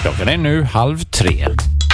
Klockan är nu 2:30.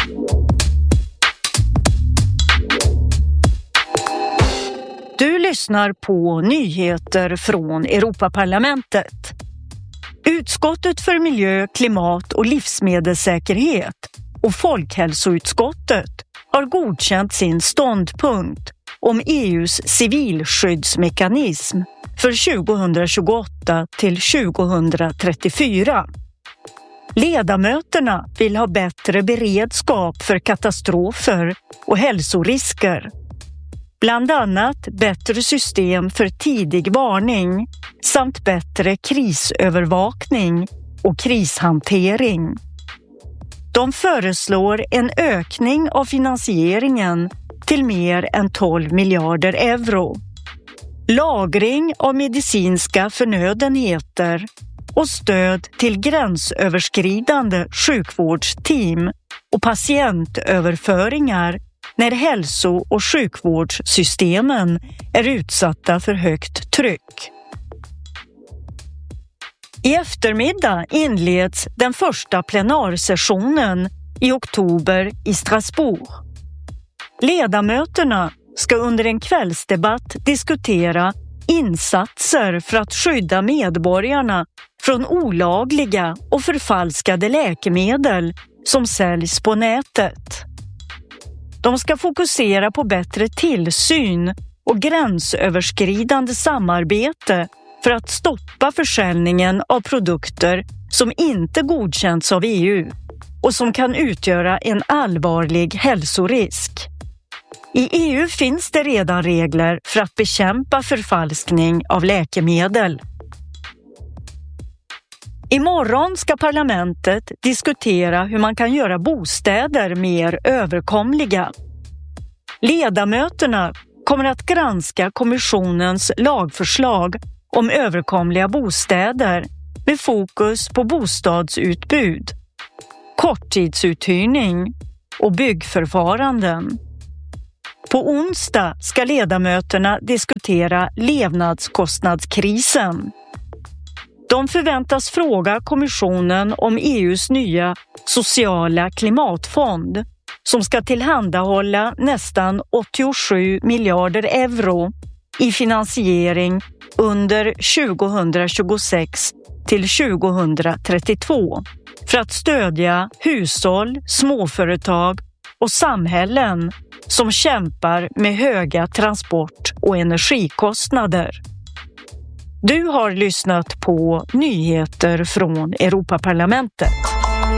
Du lyssnar på nyheter från Europaparlamentet. Utskottet för miljö, klimat och livsmedelssäkerhet och Folkhälsoutskottet har godkänt sin ståndpunkt om EUs civilskyddsmekanism för 2028 till 2034. Ledamöterna vill ha bättre beredskap för katastrofer och hälsorisker. Bland annat bättre system för tidig varning samt bättre krisövervakning och krishantering. De föreslår en ökning av finansieringen till mer än 12 miljarder euro. Lagring av medicinska förnödenheter och stöd till gränsöverskridande sjukvårdsteam och patientöverföringar när hälso- och sjukvårdssystemen är utsatta för högt tryck. I eftermiddag inleds den första plenarsessionen i oktober i Strasbourg. Ledamöterna ska under en kvällsdebatt diskutera insatser för att skydda medborgarna från olagliga och förfalskade läkemedel som säljs på nätet. De ska fokusera på bättre tillsyn och gränsöverskridande samarbete för att stoppa försäljningen av produkter som inte godkänts av EU och som kan utgöra en allvarlig hälsorisk. I EU finns det redan regler för att bekämpa förfalskning av läkemedel. Imorgon ska parlamentet diskutera hur man kan göra bostäder mer överkomliga. Ledamöterna kommer att granska kommissionens lagförslag om överkomliga bostäder med fokus på bostadsutbud, korttidsuthyrning och byggförfaranden. På onsdag ska ledamöterna diskutera levnadskostnadskrisen. De förväntas fråga kommissionen om EUs nya sociala klimatfond som ska tillhandahålla nästan 87 miljarder euro i finansiering under 2026 till 2032 för att stödja hushåll, småföretag och samhällen som kämpar med höga transport- och energikostnader. Du har lyssnat på nyheter från Europaparlamentet.